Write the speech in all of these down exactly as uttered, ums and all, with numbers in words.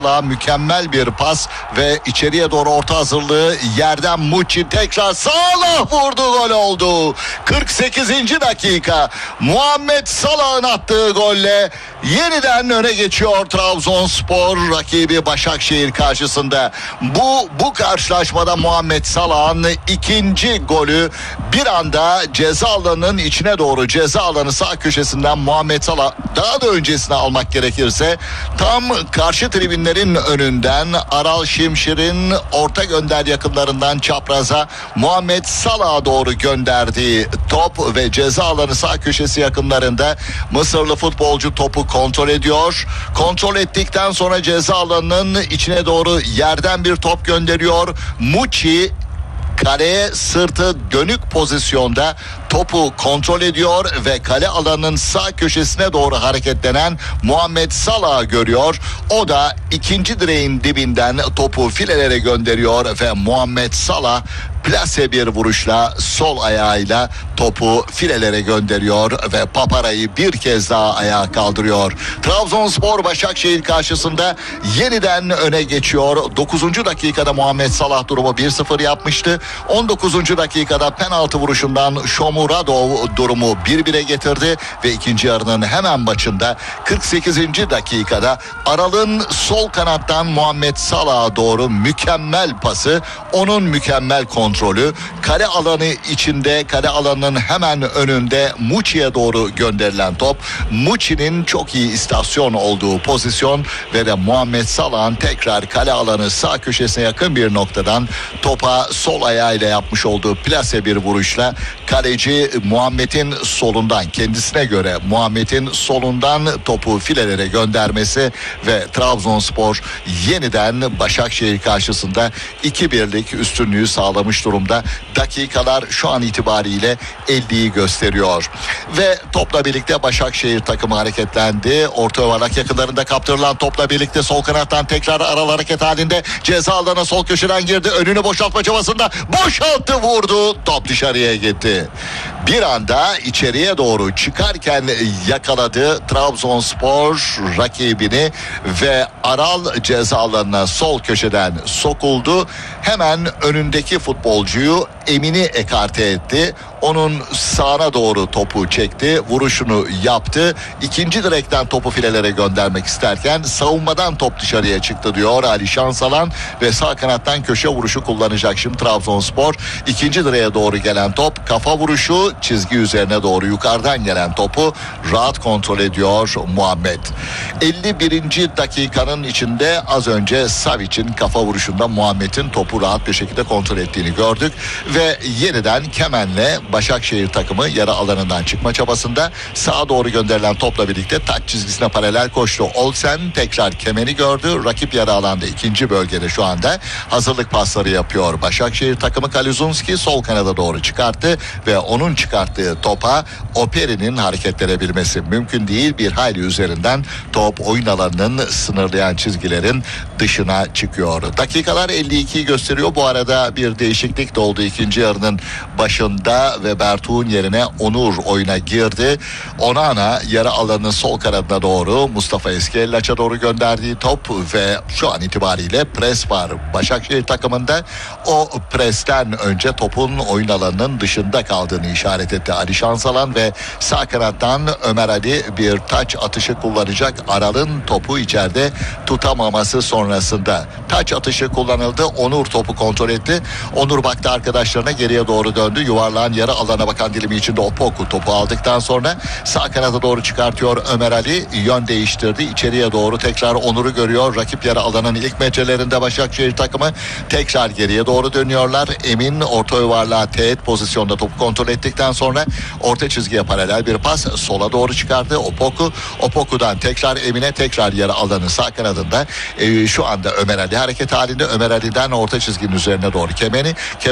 Mükemmel bir pas ve içeriye doğru orta hazırlığı, yerden Muçi tekrar Salah vurdu, gol oldu. kırk sekizinci dakika Muhammed Salah'ın attığı golle yeniden öne geçiyor Trabzonspor rakibi Başakşehir karşısında. Bu bu karşılaşmada Muhammed Salah'ın ikinci golü bir anda ceza alanının içine doğru, ceza alanı sağ köşesinden Muhammed Salah, daha da öncesine almak gerekirse tam karşı tribünlerin önünden Aral Şimşir'in orta gönder yakınlarından çapraza Muhammed Salah'a doğru gönderdiği top ve ceza alanı sağ köşesi yakınlarında Mısırlı futbolcu topu kontrol ediyor. Kontrol ettikten sonra ceza alanının içine doğru yerden bir top gönderiyor. Muçi kaleye sırtı dönük pozisyonda topu kontrol ediyor ve kale alanının sağ köşesine doğru hareketlenen Muhammed Salah'ı görüyor. O da ikinci direğin dibinden topu filelere gönderiyor ve Muhammed Salah plase bir vuruşla sol ayağıyla topu filelere gönderiyor ve Papara'yı bir kez daha ayağa kaldırıyor. Trabzonspor Başakşehir karşısında yeniden öne geçiyor. dokuzuncu dakikada Muhammed Salah durumu bir sıfır yapmıştı. on dokuzuncu dakikada penaltı vuruşundan Shomuradov durumu bir bire getirdi ve ikinci yarının hemen başında kırk sekizinci dakikada Aral'ın sol kanattan Muhammed Salah'a doğru mükemmel pası, onun mükemmel kontrolü, kale alanı içinde, kale alanının hemen önünde Muçi'ye doğru gönderilen top, Muçi'nin çok iyi istasyon olduğu pozisyon ve de Muhammed Salah'ın tekrar kale alanı sağ köşesine yakın bir noktadan topa sol ayağıyla yapmış olduğu plase bir vuruşla kaleci Muhammed'in solundan, kendisine göre Muhammed'in solundan topu filelere göndermesi ve Trabzonspor yeniden Başakşehir karşısında iki birlik üstünlüğü sağlamış durumda. Dakikalar şu an itibariyle elliyi gösteriyor. Ve topla birlikte Başakşehir takımı hareketlendi. Orta yuvarlak yakınlarında kaptırılan topla birlikte sol kanattan tekrar Aral hareket halinde ceza alanına sol köşeden girdi. Önünü boşaltma çabasında boşalttı, vurdu. Top dışarıya gitti. Bir anda içeriye doğru çıkarken yakaladı Trabzonspor rakibini ve Aral ceza alanına sol köşeden sokuldu. Hemen önündeki futbolcuyu Emin'i ekarte etti. Onun sağına doğru topu çekti. Vuruşunu yaptı. İkinci direkten topu filelere göndermek isterken savunmadan top dışarıya çıktı diyor Ali Şansalan ve sağ kanattan köşe vuruşu kullanacak şimdi Trabzonspor. İkinci direğe doğru gelen top, kafa vuruşu, çizgi üzerine doğru yukarıdan gelen topu rahat kontrol ediyor Muhammed. elli birinci dakikanın içinde az önce Savic'in kafa vuruşunda Muhammed'in topu rahat bir şekilde kontrol ettiğini gördük ve yeniden Kemen'le Başakşehir takımı yarı alanından çıkma çabasında. Sağa doğru gönderilen topla birlikte taç çizgisine paralel koştu. Olsen tekrar Kemen'i gördü. Rakip yarı alanda ikinci bölgede şu anda hazırlık pasları yapıyor. Başakşehir takımı Kaluzunski sol kanada doğru çıkarttı ve onun çıkarttığı topa Operi'nin hareketlenebilmesi mümkün değil. Bir hayli üzerinden top oyun alanının sınırlayan çizgilerin dışına çıkıyor. Dakikalar elli ikiyi gösteriyor. Bu arada bir değişiklik de oldu ikinci yarının başında ve Bertuğ'un yerine Onur oyuna girdi. Onana yarı alanının sol kanadına doğru Mustafa Eskellaç'a doğru gönderdiği top ve şu an itibariyle pres var Başakşehir takımında. O presten önce topun oyun alanının dışında kaldığını işaret etti Ali Şansalan ve sağ kanattan Ömer Ali bir taç atışı kullanacak. Aral'ın topu içeride tutamaması sonrasında taç atışı kullanıldı. Onur topu kontrol etti. Onur baktı arkadaşlarına, geriye doğru döndü. Yuvarlağın yarı alana bakan dilimi içinde Opoku topu aldıktan sonra sağ kanada doğru çıkartıyor Ömer Ali. Yön değiştirdi. İçeriye doğru tekrar Onur'u görüyor. Rakip yarı alanın ilk metrelerinde Başakşehir takımı tekrar geriye doğru dönüyorlar. Emin orta yuvarlağa teğet pozisyonda topu kontrol ettikten sonra orta çizgiye paralel bir pas sola doğru çıkardı Opoku. Opoku'dan tekrar Emin'e, tekrar yarı alanın sağ kanadında e, şu anda Ömer Ali hareket halinde. Ömer Ali'den orta çizginin üzerine doğru Kemeni. Kemeni'den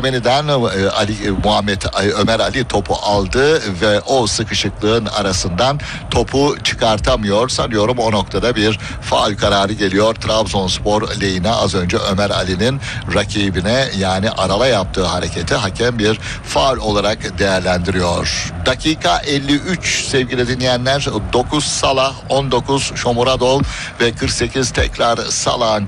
Ali Muhammed Ömer Ali topu aldı ve o sıkışıklığın arasından topu çıkartamıyor. Sanıyorum o noktada bir faul kararı geliyor Trabzonspor lehine. Az önce Ömer Ali'nin rakibine yani Aral'a yaptığı hareketi hakem bir faul olarak değerlendiriyor. Dakika elli üç sevgili dinleyenler. dokuz Salah, on dokuz Shomurodov ve kırk sekiz tekrar Salah'ın